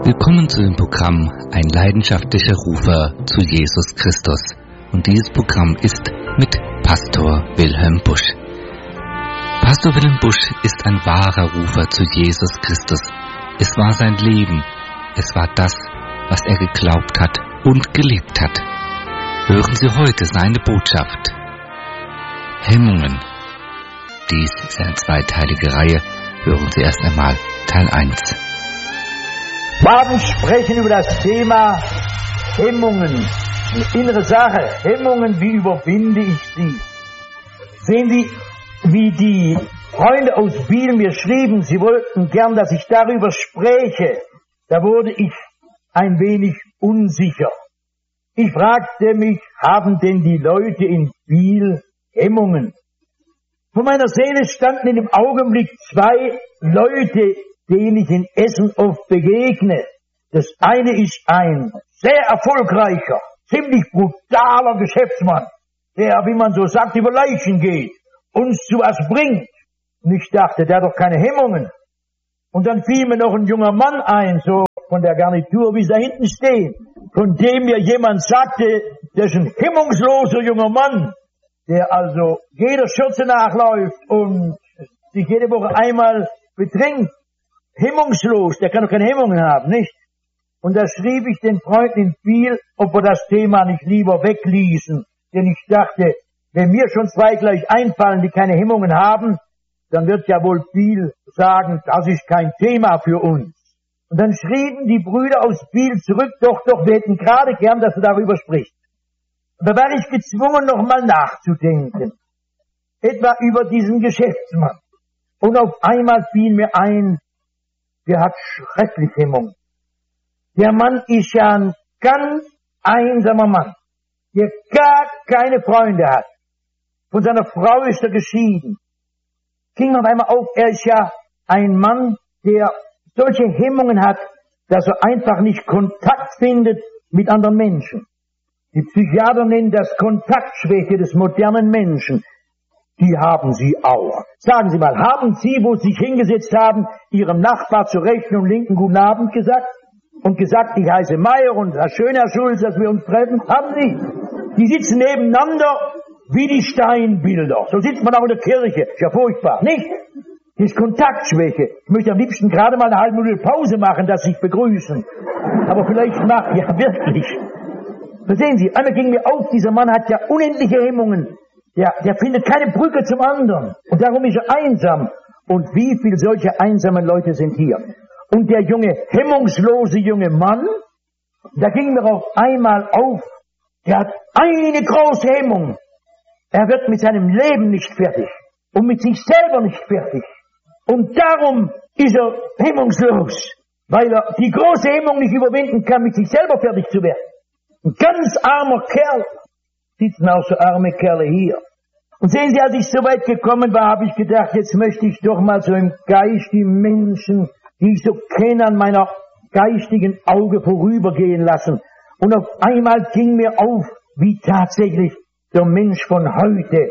Willkommen zu dem Programm Ein leidenschaftlicher Rufer zu Jesus Christus. Und dieses Programm ist mit Pastor Wilhelm Busch. Pastor Wilhelm Busch ist ein wahrer Rufer zu Jesus Christus. Es war sein Leben. Es war das, was er geglaubt hat und gelebt hat. Hören Sie heute seine Botschaft. Hemmungen. Dies ist eine zweiteilige Reihe. Hören Sie erst einmal Teil 1. Wir sprechen über das Thema Hemmungen. Eine innere Sache. Hemmungen, wie überwinde ich sie? Sehen Sie, wie die Freunde aus Biel mir schrieben, sie wollten gern, dass ich darüber spreche. Da wurde ich ein wenig unsicher. Ich fragte mich, haben denn die Leute in Biel Hemmungen? Vor meiner Seele standen in dem Augenblick zwei Leute, denen ich in Essen oft begegne. Das eine ist ein sehr erfolgreicher, ziemlich brutaler Geschäftsmann, der, wie man so sagt, über Leichen geht, uns zu was bringt. Und ich dachte, der hat doch keine Hemmungen. Und dann fiel mir noch ein junger Mann ein, so von der Garnitur, wie sie da hinten stehen, von dem mir jemand sagte, der ist ein hemmungsloser junger Mann, der also jeder Schürze nachläuft und sich jede Woche einmal betrinkt. Hemmungslos, der kann doch keine Hemmungen haben, nicht? Und da schrieb ich den Freunden in Biel, ob wir das Thema nicht lieber wegließen. Denn ich dachte, wenn mir schon zwei gleich einfallen, die keine Hemmungen haben, dann wird ja wohl Biel sagen, das ist kein Thema für uns. Und dann schrieben die Brüder aus Biel zurück, doch, wir hätten gerade gern, dass du darüber sprichst. Und da war ich gezwungen, nochmal nachzudenken. Etwa über diesen Geschäftsmann. Und auf einmal fiel mir ein, der hat schrecklich Hemmung. Der Mann ist ja ein ganz einsamer Mann, der gar keine Freunde hat. Von seiner Frau ist er geschieden. Ging auf einmal auf, er ist ja ein Mann, der solche Hemmungen hat, dass er einfach nicht Kontakt findet mit anderen Menschen. Die Psychiater nennen das Kontaktschwäche des modernen Menschen. Die haben Sie auch. Sagen Sie mal, haben Sie, wo Sie sich hingesetzt haben, Ihrem Nachbar zur rechten und linken guten Abend gesagt? Und gesagt, ich heiße Meier und Herr Schön, Herr Schulz, dass wir uns treffen? Haben Sie? Die sitzen nebeneinander wie die Steinbilder. So sitzt man auch in der Kirche. Ist ja furchtbar, nicht? Das ist Kontaktschwäche. Ich möchte am liebsten gerade mal eine halbe Minute Pause machen, dass Sie sich begrüßen. Aber vielleicht ja wirklich. Verstehen Sie, einmal ging mir auf, dieser Mann hat ja unendliche Hemmungen. Der findet keine Brücke zum anderen. Und darum ist er einsam. Und wie viele solche einsamen Leute sind hier? Und der hemmungslose junge Mann, da ging mir auf einmal auf, der hat eine große Hemmung. Er wird mit seinem Leben nicht fertig. Und mit sich selber nicht fertig. Und darum ist er hemmungslos. Weil er die große Hemmung nicht überwinden kann, mit sich selber fertig zu werden. Ein ganz armer Kerl. Sitzen auch so arme Kerle hier. Und sehen Sie, als ich so weit gekommen war, habe ich gedacht, jetzt möchte ich doch mal so im Geist die Menschen, die ich so kenne, an meiner geistigen Auge vorübergehen lassen. Und auf einmal ging mir auf, wie tatsächlich der Mensch von heute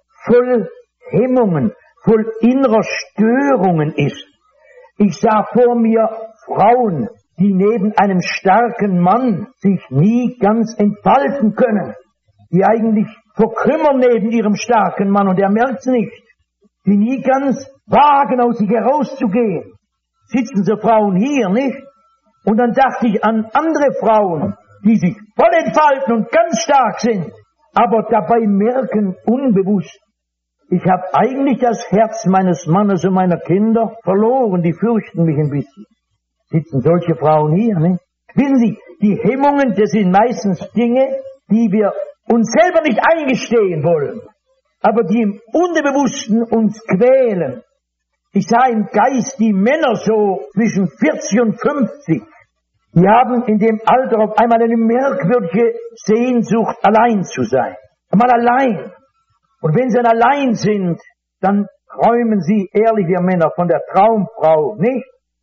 voll Hemmungen, voll innerer Störungen ist. Ich sah vor mir Frauen, die neben einem starken Mann sich nie ganz entfalten können, die eigentlich verkümmern neben ihrem starken Mann und er merkt's nicht, die nie ganz wagen, aus sich herauszugehen. Sitzen so Frauen hier, nicht? Und dann dachte ich an andere Frauen, die sich voll entfalten und ganz stark sind, aber dabei merken unbewusst, ich habe eigentlich das Herz meines Mannes und meiner Kinder verloren, die fürchten mich ein bisschen. Sitzen solche Frauen hier, nicht? Wissen Sie, die Hemmungen, das sind meistens Dinge, die wir uns selber nicht eingestehen wollen, aber die im Unbewussten uns quälen. Ich sah im Geist die Männer so zwischen 40 und 50, die haben in dem Alter auf einmal eine merkwürdige Sehnsucht, allein zu sein. Einmal allein. Und wenn sie dann allein sind, dann träumen sie, ehrliche Männer, von der Traumfrau, nicht?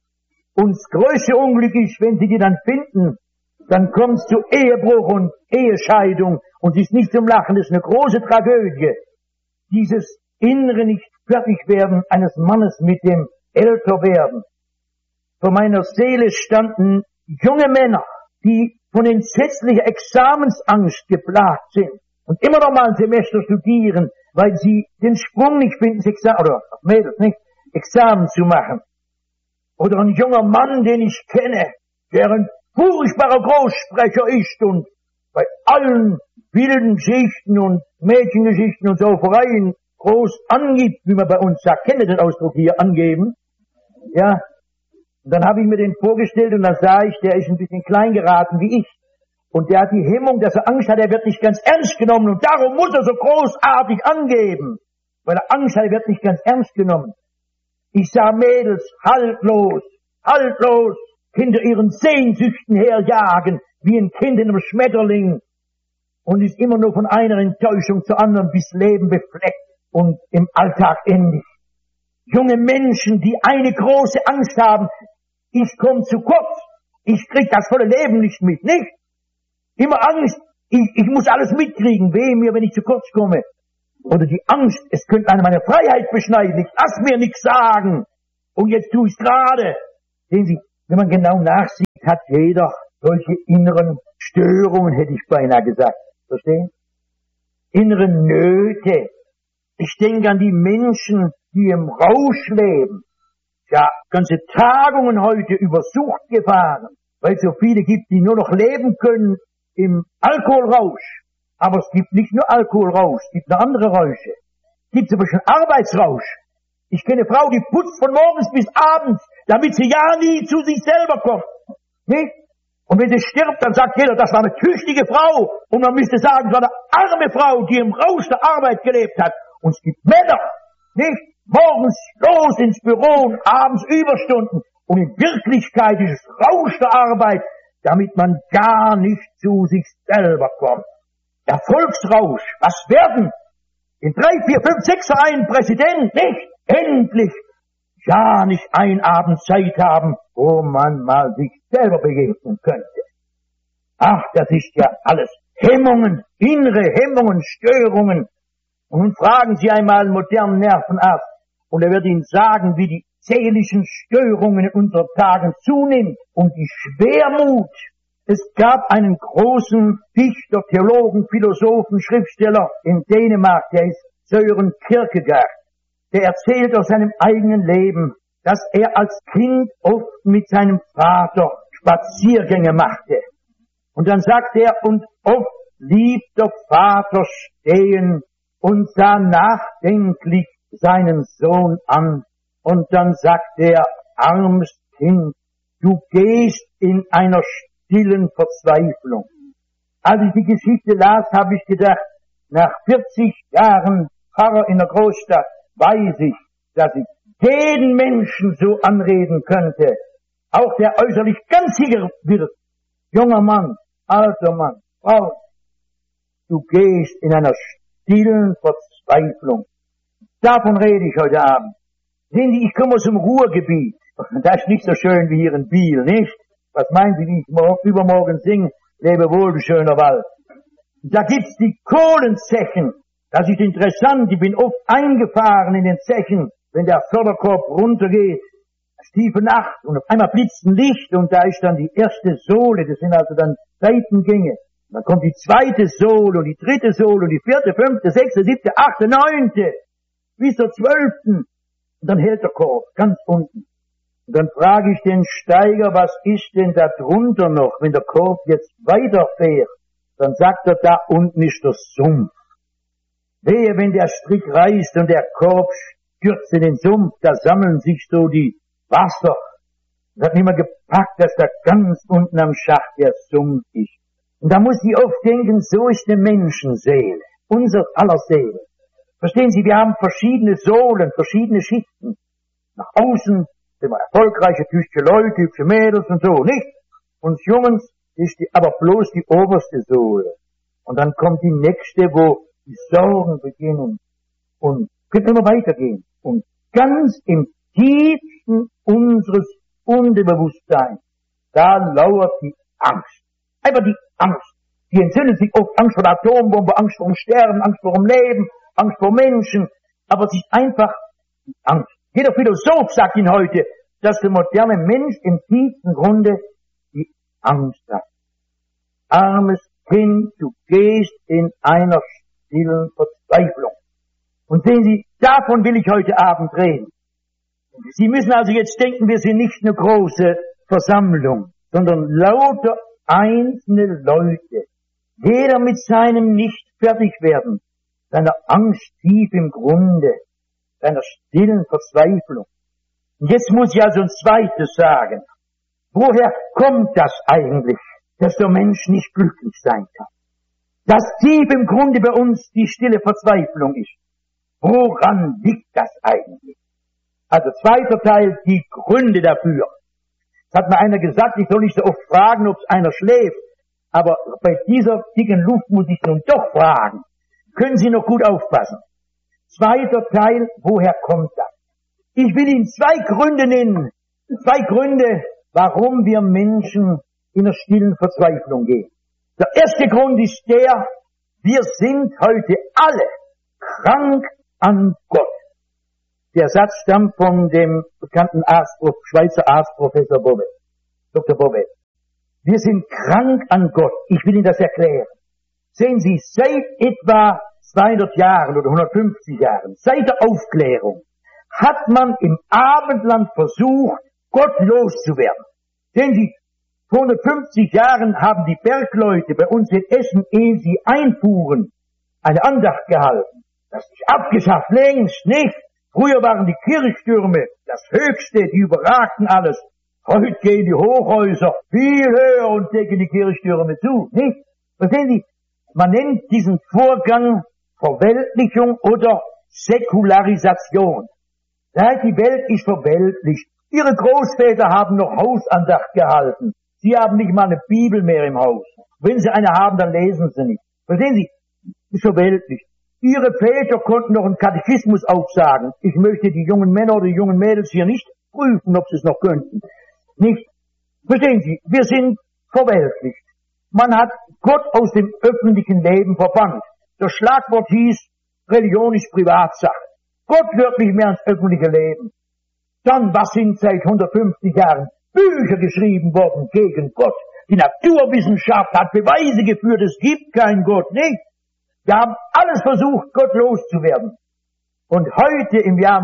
Und das größte Unglück ist, wenn sie die dann finden, dann kommt es zu Ehebruch und Ehescheidung und es ist nicht zum Lachen, das ist eine große Tragödie. Dieses innere nicht fertig werden eines Mannes mit dem Älterwerden. Vor meiner Seele standen junge Männer, die von entsetzlicher Examensangst geplagt sind und immer noch mal ein Semester studieren, weil sie den Sprung nicht finden, oder Mädels nicht, Examen zu machen. Oder ein junger Mann, den ich kenne, der ein furchtbarer Großsprecher ist und bei allen wilden Geschichten und Mädchengeschichten und Saufereien groß angibt, wie man bei uns sagt. Kennt ihr den Ausdruck hier, angeben? Ja. Und dann habe ich mir den vorgestellt und dann sah ich, der ist ein bisschen klein geraten wie ich. Und der hat die Hemmung, dass er Angst hat, er wird nicht ganz ernst genommen und darum muss er so großartig angeben. Weil er Angst hat, er wird nicht ganz ernst genommen. Ich sah Mädels haltlos hinter ihren Sehnsüchten herjagen, wie ein Kind in einem Schmetterling. Und ist immer nur von einer Enttäuschung zur anderen bis Leben befleckt und im Alltag endig. Junge Menschen, die eine große Angst haben, ich komme zu kurz, ich krieg das volle Leben nicht mit, nicht? Immer Angst, ich muss alles mitkriegen, wehe mir, wenn ich zu kurz komme. Oder die Angst, es könnte meine Freiheit beschneiden, ich lass mir nichts sagen. Und jetzt tu ich's gerade. Sehen Sie, wenn man genau nachsieht, hat jeder solche inneren Störungen, hätte ich beinahe gesagt. Verstehen? Innere Nöte. Ich denke an die Menschen, die im Rausch leben. Ja, ganze Tagungen heute über Sucht gefahren, weil es so viele gibt, die nur noch leben können im Alkoholrausch. Aber es gibt nicht nur Alkoholrausch, es gibt noch andere Räusche. Es gibt zum Beispiel Arbeitsrausch. Ich kenne eine Frau, die putzt von morgens bis abends, damit sie ja nie zu sich selber kommt. Nicht? Und wenn sie stirbt, dann sagt jeder, das war eine tüchtige Frau. Und man müsste sagen, es war eine arme Frau, die im Rausch der Arbeit gelebt hat. Und es gibt Männer, nicht? Morgens los ins Büro und abends Überstunden. Und in Wirklichkeit ist es Rausch der Arbeit, damit man gar nicht zu sich selber kommt. Erfolgsrausch, was werden? In 3, 4, 5, 6 Vereinen Präsident, nicht? Endlich! Ja, nicht ein Abend Zeit haben, wo man mal sich selber begegnen könnte. Ach, das ist ja alles Hemmungen, innere Hemmungen, Störungen. Und nun fragen Sie einmal einen modernen Nervenarzt und er wird Ihnen sagen, wie die seelischen Störungen in unseren Tagen zunehmen und die Schwermut. Es gab einen großen Dichter, Theologen, Philosophen, Schriftsteller in Dänemark, der ist Søren Kierkegaard. Der erzählt aus seinem eigenen Leben, dass er als Kind oft mit seinem Vater Spaziergänge machte. Und dann sagt er, und oft blieb der Vater stehen und sah nachdenklich seinen Sohn an. Und dann sagt er, armes Kind, du gehst in einer stillen Verzweiflung. Als ich die Geschichte las, habe ich gedacht, nach 40 Jahren Pfarrer in der Großstadt weiß ich, dass ich jeden Menschen so anreden könnte, auch der äußerlich ganz sicher wird. Junger Mann, alter Mann, Frau, du gehst in einer stillen Verzweiflung. Davon rede ich heute Abend. Sehen Sie, ich komme aus dem Ruhrgebiet. Das ist nicht so schön wie hier in Biel, nicht? Was meinen Sie, wie ich übermorgen singe? Lebe wohl, du schöner Wald. Da gibt's die Kohlenzechen. Das ist interessant. Ich bin oft eingefahren in den Zechen, wenn der Förderkorb runtergeht. Es ist tiefe Nacht und auf einmal blitzt ein Licht und da ist dann die erste Sohle. Das sind also dann Seitengänge. Dann kommt die zweite Sohle und die dritte Sohle und die vierte, fünfte, sechste, siebte, achte, neunte. Bis zur 12. Und dann hält der Korb ganz unten. Und dann frage ich den Steiger, was ist denn da drunter noch, wenn der Korb jetzt weiterfährt? Dann sagt er, da unten ist der Sumpf. Wehe, wenn der Strick reißt und der Korb stürzt in den Sumpf, da sammeln sich so die Wasser. Das hat nicht mehr gepackt, dass da ganz unten am Schacht der Sumpf ist. Und da muss ich oft denken, so ist die Menschenseele, unser aller Seele. Verstehen Sie, wir haben verschiedene Sohlen, verschiedene Schichten. Nach außen sind wir erfolgreiche, tüchtige Leute, hübsche Mädels und so, nicht? Uns Jungens ist aber bloß die oberste Sohle. Und dann kommt die nächste, wo die Sorgen beginnen. Und können immer weitergehen. Und ganz im tiefsten unseres Unterbewusstseins, da lauert die Angst. Einfach die Angst. Die entzündet sich oft Angst vor der Atombombe, Angst vor dem Sterben, Angst vor dem Leben, Angst vor Menschen. Aber es ist einfach die Angst. Jeder Philosoph sagt Ihnen heute, dass der moderne Mensch im tiefsten Grunde die Angst hast. Armes Kind, du gehst in einer stillen Verzweiflung. Und sehen Sie, davon will ich heute Abend reden. Sie müssen also jetzt denken, wir sind nicht eine große Versammlung, sondern lauter einzelne Leute. Jeder mit seinem Nicht-Fertigwerden, seiner Angst tief im Grunde, seiner stillen Verzweiflung. Und jetzt muss ich also ein zweites sagen. Woher kommt das eigentlich, dass der Mensch nicht glücklich sein kann? Dass tief im Grunde bei uns die stille Verzweiflung ist. Woran liegt das eigentlich? Also zweiter Teil, die Gründe dafür. Es hat mir einer gesagt, ich soll nicht so oft fragen, ob es einer schläft. Aber bei dieser dicken Luft muss ich nun doch fragen. Können Sie noch gut aufpassen? Zweiter Teil, woher kommt das? Ich will Ihnen zwei Gründe nennen. Zwei Gründe, warum wir Menschen in der stillen Verzweiflung gehen. Der erste Grund ist der, wir sind heute alle krank an Gott. Der Satz stammt von dem bekannten Schweizer Arzt Professor Bovet, Dr. Bovet. Wir sind krank an Gott. Ich will Ihnen das erklären. Sehen Sie, seit etwa 200 Jahren oder 150 Jahren, seit der Aufklärung, hat man im Abendland versucht, Gott loszuwerden. Sehen Sie, vor 150 Jahren haben die Bergleute bei uns in Essen, ehe sie einfuhren, eine Andacht gehalten. Das ist abgeschafft, längst nicht. Früher waren die Kirchtürme das Höchste, die überragten alles. Heute gehen die Hochhäuser viel höher und decken die Kirchtürme zu, nicht? Verstehen Sie? Man nennt diesen Vorgang Verweltlichung oder Säkularisation. Das heißt, die Welt ist verweltlicht. Ihre Großväter haben noch Hausandacht gehalten. Sie haben nicht mal eine Bibel mehr im Haus. Wenn sie eine haben, dann lesen sie nicht. Verstehen Sie? Ist verweltlicht. Ihre Väter konnten noch einen Katechismus aufsagen. Ich möchte die jungen Männer oder die jungen Mädels hier nicht prüfen, ob sie es noch könnten. Nicht. Verstehen Sie? Wir sind verweltlicht. Man hat Gott aus dem öffentlichen Leben verbannt. Das Schlagwort hieß, Religion ist Privatsache. Gott gehört nicht mehr ans öffentliche Leben. Dann, was sind seit 150 Jahren Bücher geschrieben worden gegen Gott? Die Naturwissenschaft hat Beweise geführt, es gibt keinen Gott, nicht? Wir haben alles versucht, Gott loszuwerden. Und heute, im Jahr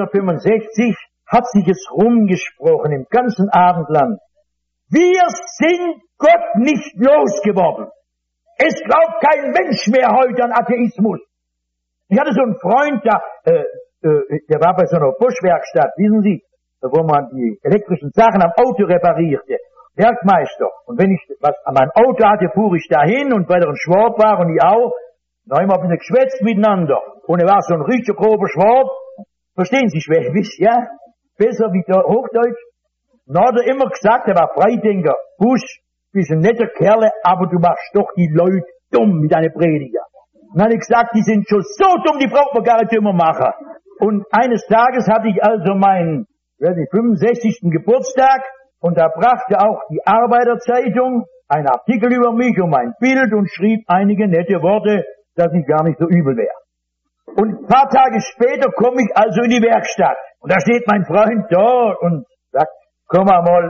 1965, hat sich es rumgesprochen im ganzen Abendland. Wir sind Gott nicht losgeworden. Es glaubt kein Mensch mehr heute an Atheismus. Ich hatte so einen Freund, der war bei so einer Bosch-Werkstatt, wissen Sie, wo man die elektrischen Sachen am Auto reparierte. Werkmeister. Und wenn ich was an meinem Auto hatte, fuhr ich dahin und weil er ein Schwab war und ich auch, dann haben wir ein bisschen geschwätzt miteinander. Und er war so ein richtig grober Schwab. Verstehen Sie Schwäbisch, ja? Besser wie der Hochdeutsch. Dann hat er immer gesagt, er war Freidenker. Busch, bist ein netter Kerl, aber du machst doch die Leute dumm mit deinen Prediger. Und dann habe ich gesagt, die sind schon so dumm, die braucht man gar nicht immer machen. Und eines Tages hatte ich also meinen 65. Geburtstag und da brachte auch die Arbeiterzeitung einen Artikel über mich und mein Bild und schrieb einige nette Worte, dass ich gar nicht so übel wäre. Und ein paar Tage später komme ich also in die Werkstatt und da steht mein Freund dort und sagt, komm mal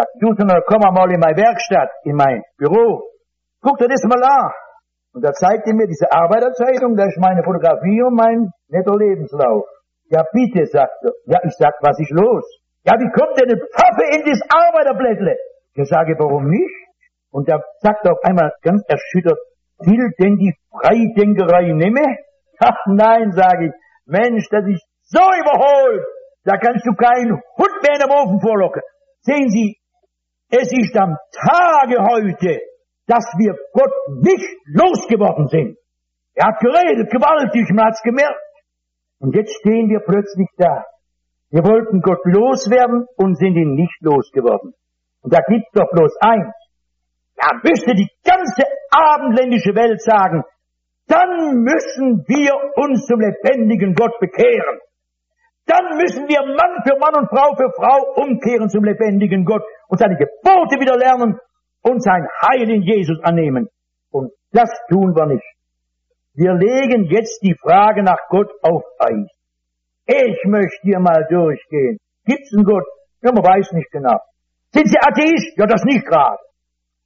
in meine Werkstatt, in mein Büro. Guck dir das mal an. Und da zeigt er mir diese Arbeiterzeitung, da ist meine Fotografie und mein netter Lebenslauf. Ja bitte, sagt er. Ja, ich sag, was ist los? Ja, wie kommt denn eine Pfaffe in das Arbeiterblättle? Ich sage, warum nicht? Und da sagt er auf einmal ganz erschüttert, will denn die Freidenkerei nimme? Ach nein, sage ich, Mensch, das ist so überholt. Da kannst du keinen Hund mehr in den Ofen vorlocken. Sehen Sie, es ist am Tage heute, dass wir Gott nicht losgeworden sind. Er hat geredet, gewaltig, man hat's gemerkt. Und jetzt stehen wir plötzlich da. Wir wollten Gott loswerden und sind ihn nicht losgeworden. Und da gibt's doch bloß eins. Da müsste die ganze abendländische Welt sagen, dann müssen wir uns zum lebendigen Gott bekehren. Dann müssen wir Mann für Mann und Frau für Frau umkehren zum lebendigen Gott und seine Gebote wieder lernen und sein Heil in Jesus annehmen. Und das tun wir nicht. Wir legen jetzt die Frage nach Gott auf Eis. Ich möchte hier mal durchgehen. Gibt's einen Gott? Ja, man weiß nicht genau. Sind Sie Atheist? Ja, das nicht gerade.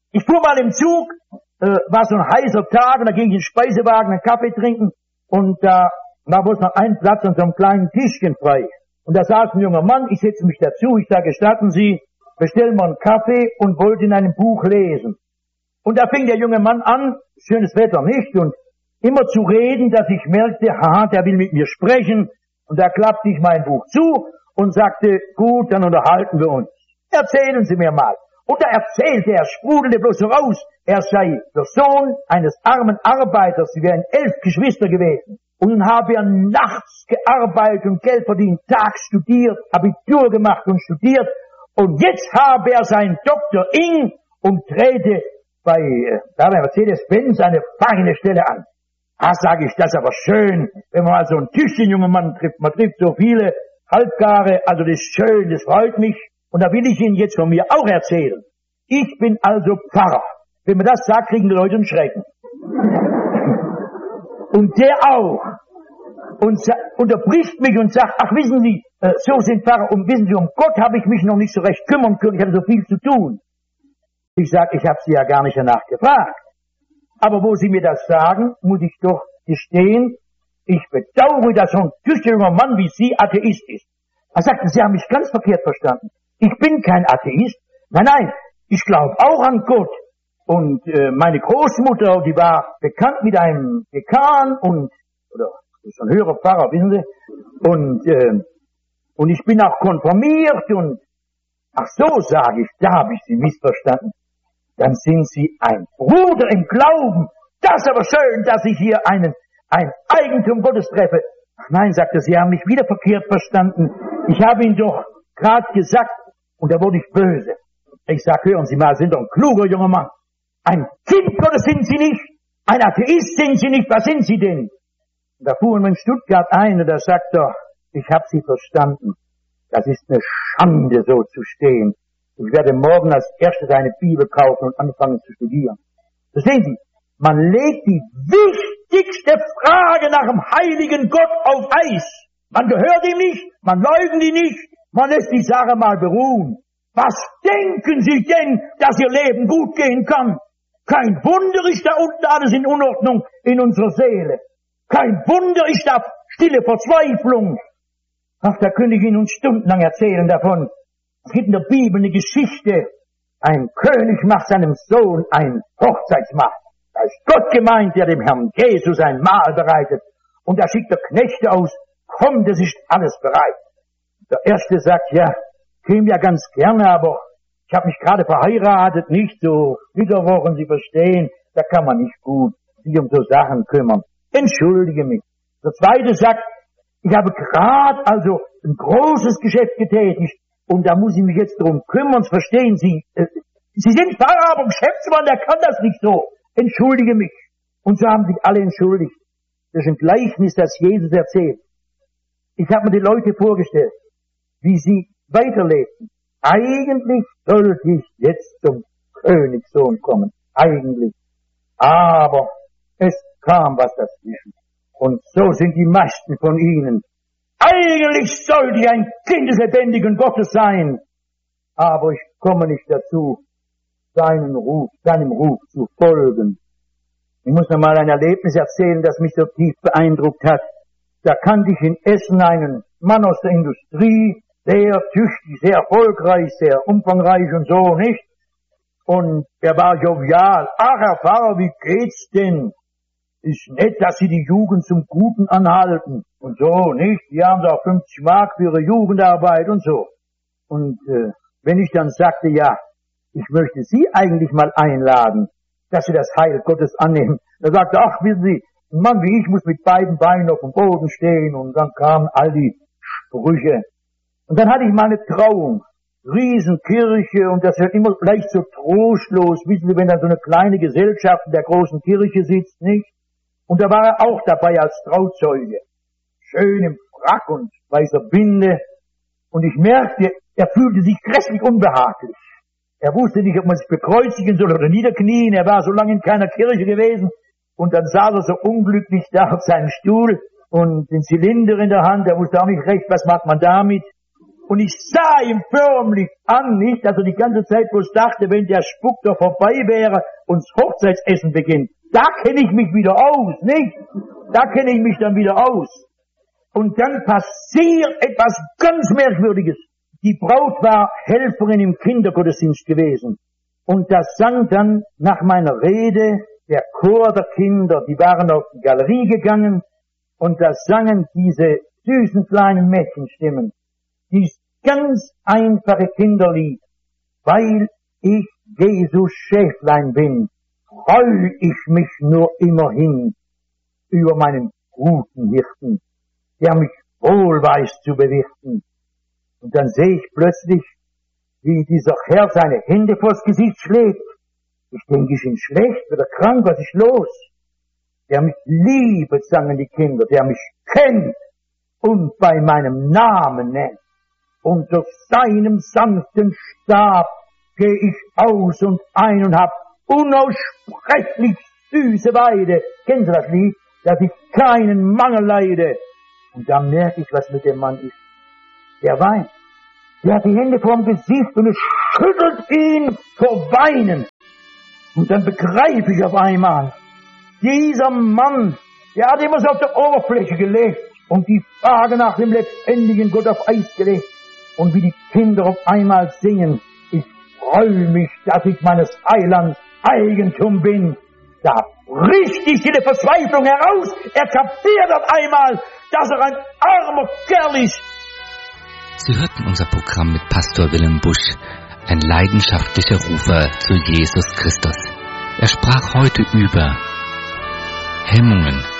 Ich fuhr mal im Zug, war so ein heißer Tag, und da ging ich in den Speisewagen einen Kaffee trinken, und da war bloß noch ein Platz an so einem kleinen Tischchen frei. Und da saß ein junger Mann, ich setze mich dazu, ich sage, gestatten Sie, bestellen wir einen Kaffee, und wollte in einem Buch lesen. Und da fing der junge Mann an, schönes Wetter nicht, und immer zu reden, dass ich merkte, haha, der will mit mir sprechen, und da klappte ich mein Buch zu und sagte, gut, dann unterhalten wir uns. Erzählen Sie mir mal. Und da erzählte er, sprudelte bloß so raus, er sei der Sohn eines armen Arbeiters, sie wären 11 Geschwister gewesen. Und nun habe er nachts gearbeitet und Geld verdient, tags studiert, Abitur gemacht und studiert. Und jetzt habe er seinen Dr. Ing und trete bei Mercedes-Benz eine fachliche Stelle an. Ah, sage ich, das ist aber schön, wenn man mal so einen tüchtigen jungen Mann trifft. Man trifft so viele Halbgare, also das ist schön, das freut mich. Und da will ich Ihnen jetzt von mir auch erzählen. Ich bin also Pfarrer. Wenn man das sagt, kriegen die Leute einen Schrecken. Und der auch. Und unterbricht mich und sagt, ach wissen Sie, so sind Pfarrer, und wissen Sie, um Gott habe ich mich noch nicht so recht kümmern können, ich hatte so viel zu tun. Ich sage, ich habe Sie ja gar nicht danach gefragt. Aber wo Sie mir das sagen, muss ich doch gestehen, ich bedauere, dass so ein tüchtiger junger Mann wie Sie Atheist ist. Er sagte, Sie haben mich ganz verkehrt verstanden. Ich bin kein Atheist. Nein, ich glaube auch an Gott. Und meine Großmutter, die war bekannt mit einem Dekan oder so ein höherer Pfarrer, wissen Sie. Und ich bin auch konfirmiert und, ach so, sage ich, da habe ich Sie missverstanden. Dann sind Sie ein Bruder im Glauben. Das ist aber schön, dass ich hier ein Eigentum Gottes treffe. Ach nein, sagte er, Sie haben mich wieder verkehrt verstanden. Ich habe Ihnen doch gerade gesagt, und da wurde ich böse. Ich sag, hören Sie mal, sind doch ein kluger junger Mann. Ein Kind Gottes sind Sie nicht, ein Atheist sind Sie nicht, was sind Sie denn? Und da fuhren wir in Stuttgart ein, und da sagt er, ich habe Sie verstanden. Das ist eine Schande, so zu stehen. Ich werde morgen als erstes eine Bibel kaufen und anfangen zu studieren. Verstehen Sie? Man legt die wichtigste Frage nach dem heiligen Gott auf Eis. Man gehört ihm nicht, man leugnet ihn nicht, man lässt die Sache mal beruhen. Was denken Sie denn, dass Ihr Leben gut gehen kann? Kein Wunder ist da unten alles in Unordnung in unserer Seele. Kein Wunder ist da stille Verzweiflung. Ach, da könnte ich Ihnen stundenlang erzählen davon. Es gibt in der Bibel eine Geschichte. Ein König macht seinem Sohn ein Hochzeitsmahl. Da ist Gott gemeint, der dem Herrn Jesus ein Mahl bereitet. Und da schickt der Knechte aus, komm, das ist alles bereit. Der Erste sagt, ja, käme ja ganz gerne, aber ich habe mich gerade verheiratet, nicht so Flitterwochen, Sie verstehen, da kann man nicht gut sich um so Sachen kümmern. Entschuldige mich. Der Zweite sagt, ich habe gerade also ein großes Geschäft getätigt und da muss ich mich jetzt drum kümmern, verstehen Sie? Sie sind Pfarrer, aber Geschäftsmann, der kann das nicht so. Entschuldige mich. Und so haben sich alle entschuldigt. Das ist ein Gleichnis, das Jesus erzählt. Ich habe mir die Leute vorgestellt, wie sie weiterlebten. Eigentlich sollte ich jetzt zum Königssohn kommen. Eigentlich. Aber es kam was dazwischen. Und so sind die meisten von ihnen. Eigentlich sollte ich ein Kind des lebendigen Gottes sein. Aber ich komme nicht dazu, seinem Ruf zu folgen. Ich muss noch mal ein Erlebnis erzählen, das mich so tief beeindruckt hat. Da kannte ich in Essen einen Mann aus der Industrie, sehr tüchtig, sehr erfolgreich, sehr umfangreich und so, nicht? Und er war jovial. Ach, Herr Pfarrer, wie geht's denn? Ist nett, dass Sie die Jugend zum Guten anhalten. Und so, nicht? Die haben da 50 Mark für ihre Jugendarbeit und so. Und wenn ich dann sagte, ja, ich möchte Sie eigentlich mal einladen, dass Sie das Heil Gottes annehmen, da sagte er, ach, wissen Sie, ein Mann wie ich muss mit beiden Beinen auf dem Boden stehen. Und dann kamen all die Sprüche. Und dann hatte ich mal eine Trauung. Riesenkirche, und das wird immer leicht so trostlos, wissen Sie, wenn dann so eine kleine Gesellschaft in der großen Kirche sitzt, nicht? Und da war er auch dabei als Trauzeuge. Schön im Frack und weißer Binde. Und ich merkte, er fühlte sich grässlich unbehaglich. Er wusste nicht, ob man sich bekreuzigen soll oder niederknien. Er war so lange in keiner Kirche gewesen. Und dann saß er so unglücklich da auf seinem Stuhl und den Zylinder in der Hand. Er wusste auch nicht recht, was macht man damit. Und ich sah ihm förmlich an, nicht, also die ganze Zeit, wo ich dachte, wenn der Spuk doch vorbei wäre und das Hochzeitsessen beginnt, da kenne ich mich wieder aus, nicht? Da kenne ich mich dann wieder aus. Und dann passiert etwas ganz Merkwürdiges. Die Braut war Helferin im Kindergottesdienst gewesen. Und da sang dann nach meiner Rede der Chor der Kinder, die waren auf die Galerie gegangen, und da sangen diese süßen kleinen Mädchenstimmen. Dies ganz einfache Kinderlied. Weil ich Jesus Schäflein bin, freu ich mich nur immerhin über meinen guten Hirten, der mich wohl weiß zu bewirten. Und dann sehe ich plötzlich, wie dieser Herr seine Hände vors Gesicht schlägt. Ich denke, ich bin schlecht oder krank, was ist los? Der mich liebet, sangen die Kinder, der mich kennt und bei meinem Namen nennt. Unter seinem sanften Stab geh ich aus und ein und hab unaussprechlich süße Weide. Kennen Sie das Lied? Dass ich keinen Mangel leide. Und da merke ich, was mit dem Mann ist. Der weint. Der hat die Hände vorm Gesicht und es schüttelt ihn vor Weinen. Und dann begreife ich auf einmal, dieser Mann, der hat immer so auf der Oberfläche gelebt und die Frage nach dem lebendigen Gott auf Eis gelegt. Und wie die Kinder auf einmal singen, ich freue mich, dass ich meines Heilands Eigentum bin. Da bricht die stille Verzweiflung heraus. Er kapiert auf einmal, dass er ein armer Kerl ist. Sie hörten unser Programm mit Pastor Wilhelm Busch, ein leidenschaftlicher Rufer zu Jesus Christus. Er sprach heute über Hemmungen,